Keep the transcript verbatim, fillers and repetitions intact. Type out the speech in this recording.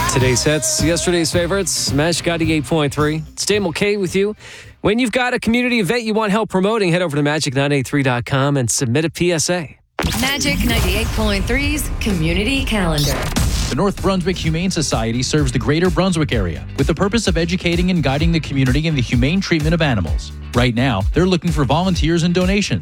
Today's hits, yesterday's favorites, Magic ninety-eight point three. It's Dave Mulcahy with you. When you've got a community event you want help promoting, head over to magic nine eight three dot com and submit a P S A. Magic ninety-eight point three's Community Calendar. The North Brunswick Humane Society serves the Greater Brunswick area with the purpose of educating and guiding the community in the humane treatment of animals. Right now, they're looking for volunteers and donations.